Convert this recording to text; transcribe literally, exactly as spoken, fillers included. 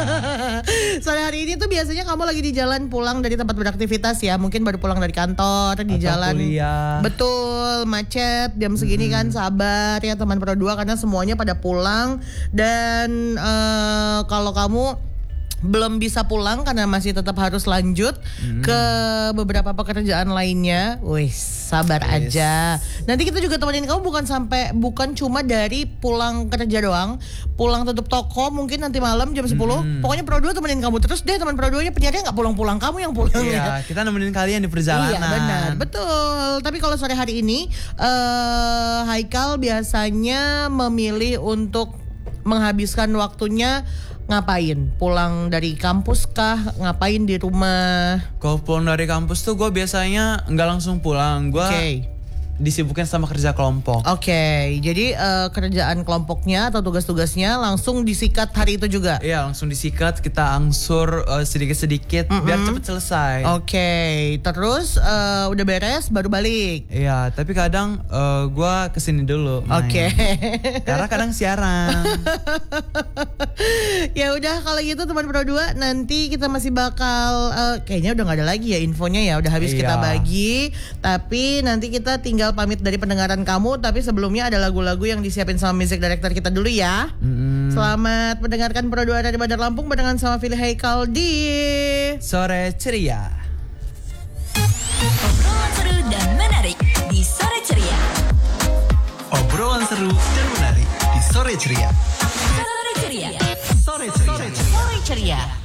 Sore hari ini tuh biasanya kamu lagi di jalan pulang dari tempat beraktivitas ya. Mungkin baru pulang dari kantor, di Atau jalan kuliah. Betul, macet jam segini kan. Sabar ya teman Pro dua karena semuanya pada pulang. Dan uh, kalau kamu belum bisa pulang karena masih tetap harus lanjut hmm. ke beberapa pekerjaan lainnya. Wih, sabar yes. aja. Nanti kita juga temenin kamu bukan sampai bukan cuma dari pulang kerja doang, pulang tutup toko mungkin nanti malam jam sepuluh. Hmm. Pokoknya Pro dua temenin kamu terus deh, teman Pro dua-nya penyiarnya enggak pulang-pulang, kamu yang pulang. Iya, ya. kita nemenin kalian di perjalanan. Iya, benar. Betul. Tapi kalau sore hari ini uh, Haikal biasanya memilih untuk menghabiskan waktunya ngapain? Pulang dari kampus kah? Ngapain di rumah? Kalau pulang dari kampus tuh gue biasanya nggak langsung pulang. Gue okay. disibukin sama kerja kelompok. Oke, okay. Jadi uh, kerjaan kelompoknya atau tugas-tugasnya langsung disikat hari itu juga? Iya, langsung disikat. Kita angsur uh, sedikit-sedikit mm-hmm. biar cepet selesai. Oke, okay. Terus uh, udah beres baru balik? Iya, tapi kadang uh, gue kesini dulu. Oke. Okay. Karena kadang siaran. Ya udah kalau gitu teman Pro dua, nanti kita masih bakal uh, kayaknya udah nggak ada lagi ya infonya ya, udah habis iya. kita bagi. Tapi nanti kita tinggal pamit dari pendengaran kamu, tapi sebelumnya ada lagu-lagu yang disiapin sama music director kita dulu ya. Mm-hmm. Selamat mendengarkan Pro dua dari Bandar Lampung barengan sama Fili Haikal di Sore Ceria. Obrolan seru dan menarik di Sore Ceria. Obrolan seru dan menarik di Sore Ceria. Sore Ceria. Sore Ceria. Sore Ceria.